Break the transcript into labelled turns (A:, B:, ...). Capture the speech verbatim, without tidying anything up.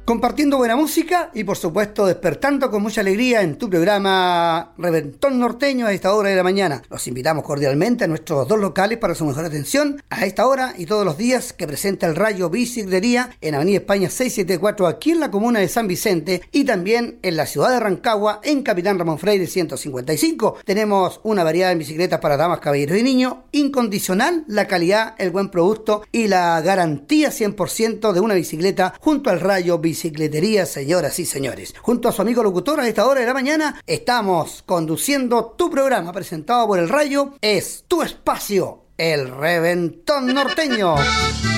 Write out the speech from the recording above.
A: compartiendo buena música y por supuesto despertando con mucha alegría en tu programa Reventón Norteño a esta hora de la mañana. Los invitamos cordialmente a nuestros dos locales para su mejor atención a esta hora y todos los días que presenta el Rayo Bicicletería en Avenida España seiscientos setenta y cuatro aquí en la comuna de San Vicente y también en la ciudad de Rancagua en Capitán Ramón Freire ciento cincuenta y cinco. Tenemos una variedad de bicicletas para damas, caballeros y niños, incondicional la calidad, el buen producto y la garantía cien por ciento de una bicicleta junto al Rayo Bicicletería, señoras y señores. Junto a su amigo locutor a esta hora de la mañana estamos conduciendo tu programa presentado por el Rayo. Es tu espacio, el Reventón Norteño.